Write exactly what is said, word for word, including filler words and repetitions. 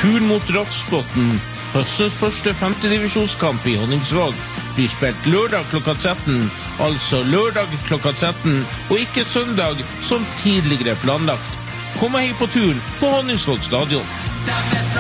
Turen mot Ratsbotn, høstens første femtedivisjonskamp i Honningsvåg, blir spilt lørdag klokka tretten, altså lørdag klokka tretten, og ikke søndag som tidligere planlagt. Kom og hei på tur på Honningsvåg stadion.